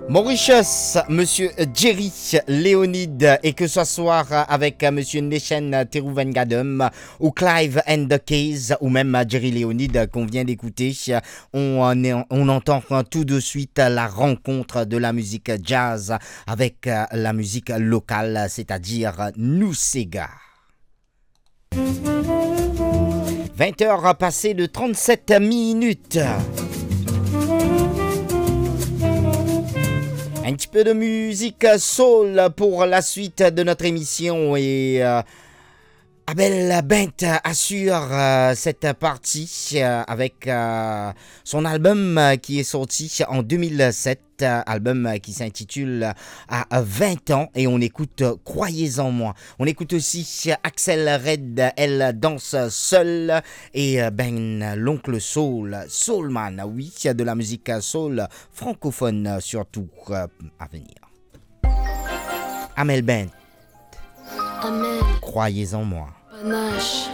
Mauritius, Monsieur Jerry Léonide, et que ce soit avec Monsieur Neshen Terouvengadem ou Clive and the Keys ou même Jerry Léonide qu'on vient d'écouter, on entend tout de suite la rencontre de la musique jazz avec la musique locale, c'est-à-dire Nusega. 20h passées de 37 minutes. Un petit peu de musique soul pour la suite de notre émission et Abel Bent assure cette partie avec son album qui est sorti en 2007, album qui s'intitule à 20 ans et on écoute Croyez en moi. On écoute aussi Axel Red, Elle danse seule et Ben l'oncle Soul, Soulman, oui, de la musique soul francophone surtout à venir. Amel Bent, Amel, Croyez en moi. Panache.